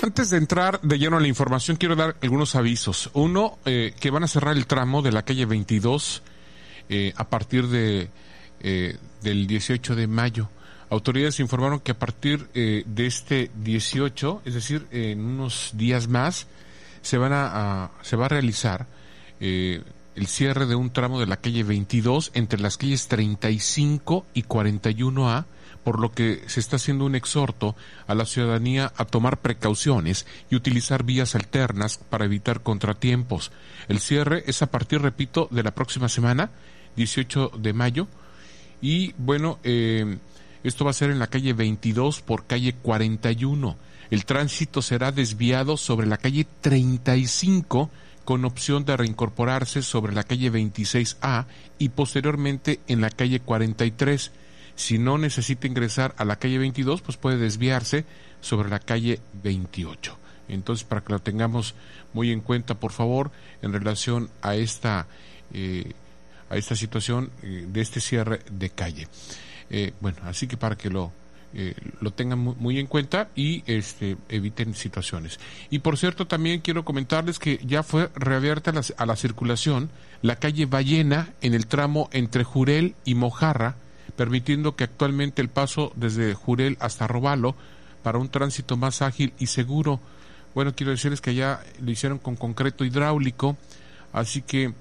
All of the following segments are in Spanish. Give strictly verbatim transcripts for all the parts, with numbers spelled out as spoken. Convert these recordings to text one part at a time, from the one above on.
Antes de entrar de lleno a la información, quiero dar algunos avisos. Uno, eh, que van a cerrar el tramo de la calle veintidós eh, a partir de eh, del dieciocho de mayo. Autoridades informaron que a partir eh, de este dieciocho, es decir, eh, en unos días más, se van a, a se va a realizar eh, el cierre de un tramo de la calle veintidós entre las calles treinta y cinco y cuarenta y uno A, por lo que se está haciendo un exhorto a la ciudadanía a tomar precauciones y utilizar vías alternas para evitar contratiempos. El cierre es a partir, repito, de la próxima semana, dieciocho de mayo, y bueno, eh, esto va a ser en la calle veintidós por calle cuarenta y uno. El tránsito será desviado sobre la calle treinta y cinco con opción de reincorporarse sobre la calle veintiséis A y posteriormente en la calle cuarenta y tres. Si no necesita ingresar a la calle veintidós, pues puede desviarse sobre la calle veintiocho. Entonces, para que lo tengamos muy en cuenta, por favor, en relación a esta eh, a esta situación eh, de este cierre de calle. Eh, bueno, así que para que lo eh, lo tengan muy, muy en cuenta y este eviten situaciones. Y por cierto, también quiero comentarles que ya fue reabierta a la, a la circulación la calle Ballena en el tramo entre Jurel y Mojarra, permitiendo que actualmente el paso desde Jurel hasta Robalo para un tránsito más ágil y seguro. Bueno, quiero decirles que ya lo hicieron con concreto hidráulico, así que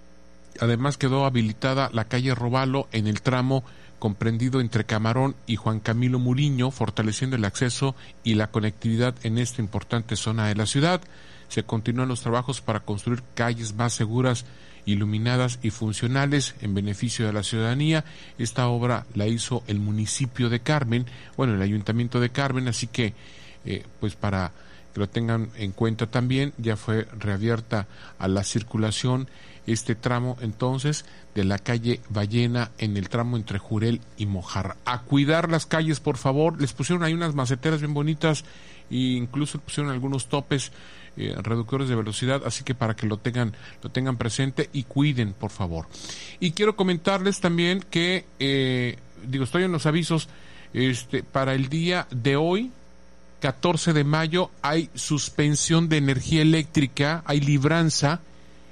además quedó habilitada la calle Robalo en el tramo comprendido entre Camarón y Juan Camilo Muriño, fortaleciendo el acceso y la conectividad en esta importante zona de la ciudad. Se continúan los trabajos para construir calles más seguras, iluminadas y funcionales en beneficio de la ciudadanía. Esta obra la hizo el municipio de Carmen, bueno, el ayuntamiento de Carmen, así que eh, pues para que lo tengan en cuenta también, ya fue reabierta a la circulación este tramo entonces de la calle Ballena en el tramo entre Jurel y Mojarra. A cuidar las calles, por favor. Les pusieron ahí unas maceteras bien bonitas e incluso pusieron algunos topes Eh, reductores de velocidad, así que para que lo tengan lo tengan presente y cuiden, por favor. Y quiero comentarles también que eh, digo, estoy en los avisos, este para el día de hoy, catorce de mayo, hay suspensión de energía eléctrica, hay libranza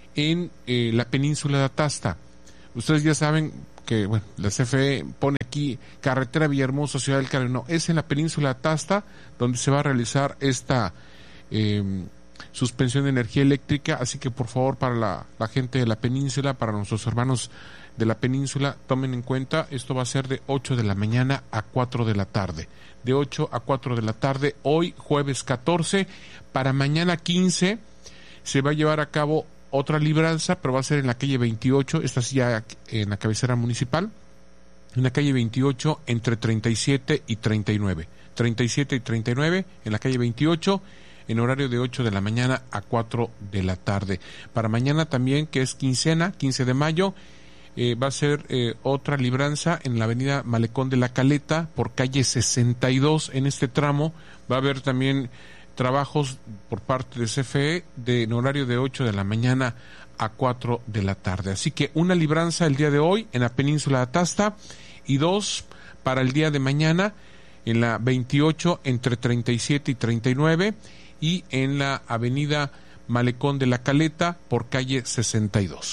en eh, la península de Atasta. Ustedes ya saben que bueno, la C F E pone aquí carretera Villahermosa, Ciudad del Carmen, no, es en la península de Atasta donde se va a realizar esta eh, suspensión de energía eléctrica, así que por favor, para la, la gente de la península, para nuestros hermanos de la península, tomen en cuenta, esto va a ser de ocho de la mañana a cuatro de la tarde, de ocho a cuatro de la tarde, hoy jueves catorce, para mañana quince se va a llevar a cabo otra libranza, pero va a ser en la calle veintiocho, esta sí ya en la cabecera municipal, en la calle veintiocho entre treinta y siete y treinta y nueve, treinta y siete y treinta y nueve en la calle veintiocho, en horario de ocho de la mañana a cuatro de la tarde. Para mañana también, que es quincena, quince de mayo, eh, va a ser eh, otra libranza en la avenida Malecón de la Caleta, por calle sesenta y dos. En este tramo va a haber también trabajos por parte de C F E de, en horario de ocho de la mañana a cuatro de la tarde. Así que una libranza el día de hoy en la península de Atasta y dos para el día de mañana en la veintiocho entre treinta y siete y treinta y nueve y en la avenida Malecón de la Caleta por calle sesenta y dos.